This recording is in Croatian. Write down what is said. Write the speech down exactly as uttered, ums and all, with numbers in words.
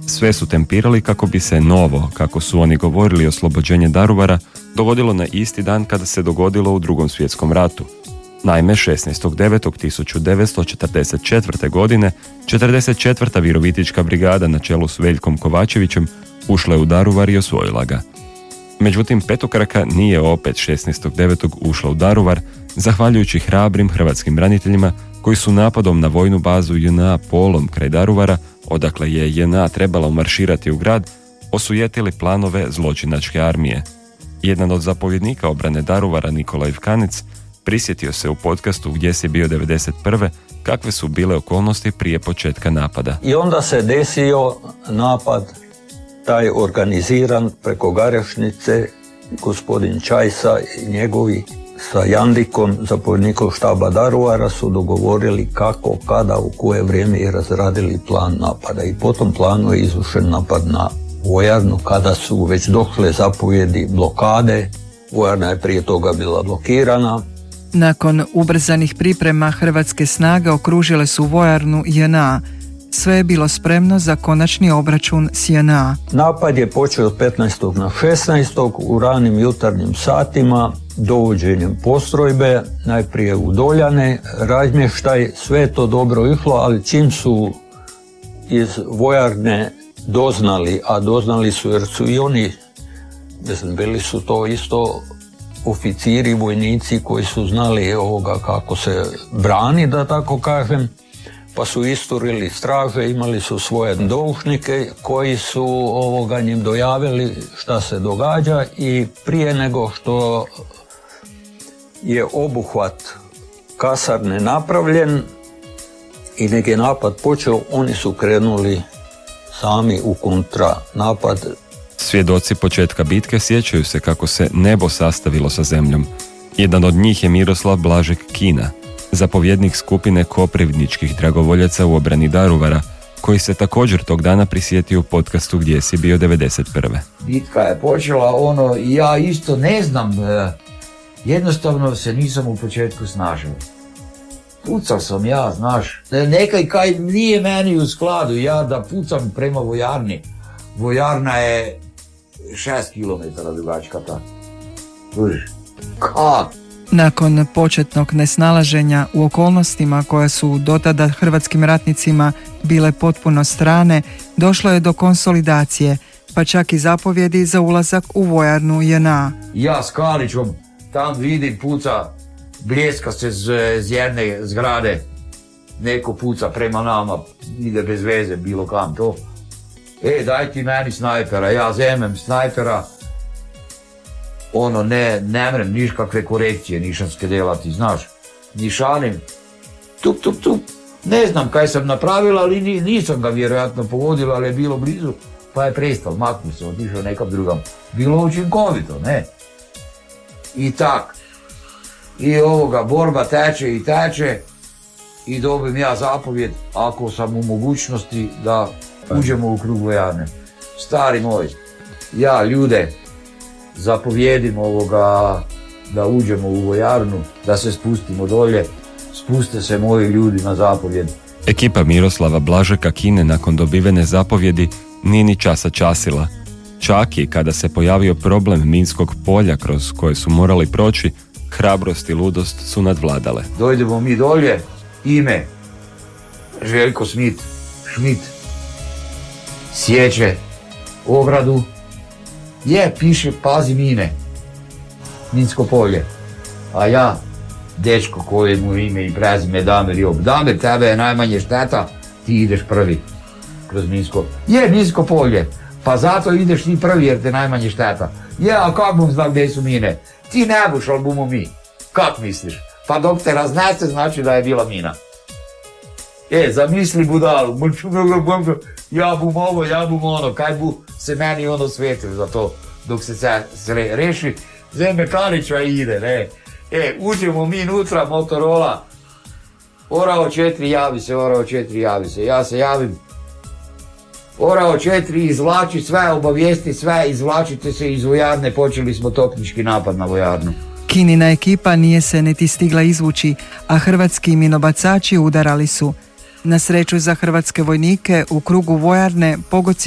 Sve su tempirali kako bi se novo, kako su oni govorili, oslobođenje Daruvara dogodilo na isti dan kada se dogodilo u Drugom svjetskom ratu. Naime, šesnaestog devetog tisuću devetsto četrdeset četvrte. godine četrdeset četvrta Virovitička brigada na čelu s Veljkom Kovačevićem ušla je u Daruvar i osvojila ga. Međutim, petokraka nije opet šesnaestog devetog ušla u Daruvar, zahvaljujući hrabrim hrvatskim braniteljima koji su napadom na vojnu bazu J N A Polom kraj Daruvara, odakle je J N A trebala umarširati u grad, osujetili planove zločinačke armije. Jedan od zapovjednika obrane Daruvara, Nikola Ivkanec, prisjetio se u podcastu Gdje si bio devedeset prve kakve su bile okolnosti prije početka napada. I onda se desio napad, taj organiziran preko Garešnice, gospodin Čajsa i njegovi sa Jandikom, zapovjednikom štaba Daruvara, su dogovorili kako, kada, u koje vrijeme i razradili plan napada. I po tom planu je izvršen napad na vojarnu kada su već došle zapovjedi blokade. Vojarna je prije toga bila blokirana. Nakon ubrzanih priprema hrvatske snage okružile su vojarnu J N A. Sve je bilo spremno za konačni obračun s J N A. Napad je počeo od petnaestog na šesnaestog u ranim jutarnjim satima, dovođenjem postrojbe, najprije u Doljane, razmještaj, sve je to dobro išlo, ali čim su iz vojarne doznali, a doznali su jer su i oni, mislim, bili su to isto oficiri, vojnici koji su znali ovoga kako se brani, da tako kažem, pa su isturili straže, imali su svoje doušnike koji su ovoga njim dojavili šta se događa i prije nego što je obuhvat kasarne napravljen i nek je napad počeo, oni su krenuli sami u kontra napad. Svjedoci početka bitke sjećaju se kako se nebo sastavilo sa zemljom. Jedan od njih je Miroslav Blažek Kina, zapovjednik skupine koprivničkih dragovoljaca u obrani Daruvara, koji se također tog dana prisjetio u podcastu Gdje si bio devedeset prve. Bitka je počela, ono, ja isto ne znam, jednostavno se nisam u početku snažio. Pucao sam ja, znaš, nekaj kaj nije meni u skladu, ja da pucam prema vojarni. Vojarna je šest kilometara dugačka ta. Uži, kak? Nakon početnog nesnalaženja u okolnostima koja su dotada hrvatskim ratnicima bile potpuno strane, došlo je do konsolidacije, pa čak i zapovjedi za ulazak u vojarnu J N A. Ja s Kalićom tam vidim puca, bljeska se z jedne zgrade, neko puca prema nama, ide bez veze, bilo kam to. E, daj ti meni snajpera, ja zemem snajpera, ono, ne, ne mrem niš kakve korekcije nišanske delati, znaš, nišanim, tup, tup, tup, ne znam kaj sam napravila, ali nisam ga vjerojatno pogodila, ali je bilo blizu, pa je prestal, maknu se, otišao nekam drugam, bilo učinkovito, ne, i tak, i ovoga, borba teče i teče, i dobim ja zapovjed, ako sam u mogućnosti da uđemo u krug vojarne. Stari moj, ja ljude zapovjedim ovoga da uđemo u vojarnu, da se spustimo dolje, spuste se moji ljudi na zapovjed. Ekipa Miroslava Blažeka Kine nakon dobivene zapovjedi nije ni časa časila. Čak i kada se pojavio problem minskog polja kroz koje su morali proći, hrabrost i ludost su nadvladale. Dojdemo mi dolje, ime Željko Smit, Šmit, sjeće ogradu, je, piše, pazi mine, minsko polje, a ja, dečko kojemu ime i prezime Damir Job, Damir, tebe je najmanje šteta, ti ideš prvi kroz minsko, je, minsko polje, pa zato ideš ti prvi jer te najmanje šteta, je, a kak bom znao gdje su mine, ti ne buš, ali bumo mi, kak misliš, pa dok te raznese znači da je bila mina. E, zamisli budalu, ja bum ovo, ja bum ono, kaj bu se meni ono svetilo za to, dok se se reši, zeme Kalića ide, ne. E, uđemo mi nutra, Motorola, Orao četiri javi se, Orao četiri javi se, ja se javim, Orao četiri izvlači sve, obavijesti sve, izvlačite se iz vojarne, počeli smo topnički napad na vojarnu. Kinina ekipa nije se niti stigla izvući, a hrvatski minobacači udarali su. Na sreću za hrvatske vojnike u krugu vojarne pogoci